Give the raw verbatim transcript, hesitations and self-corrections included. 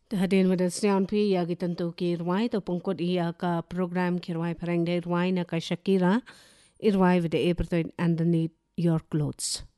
Hadin with the Sian P. Yagitanto ki Irwai, the Punkot Iaka program Kirwai Parang de Irwai na kay Shakira, Irwai with the April and the need your clothes.